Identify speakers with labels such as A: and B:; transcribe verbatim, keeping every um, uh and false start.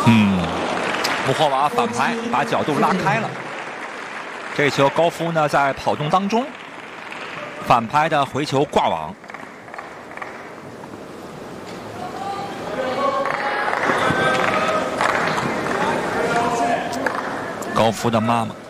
A: 嗯，穆霍瓦反拍，把角度拉开了。这球高夫呢在跑动当中反拍的回球挂网。高夫的妈妈